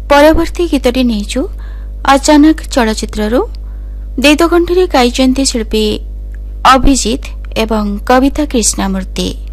ପରବର୍ତ୍ତୀ ଗୀତଟି ନେଇଛୁ ଅଚାନକ ଚଳଚ୍ଚିତ୍ରରୁ। ଦେଦକଣ୍ଠରେ ଗାଇଛନ୍ତି ଶିଳ୍ପୀ ଅଭିଜିତ ଏବଂ କବିତା କ୍ରିଷ୍ଣାମୂର୍ତ୍ତି।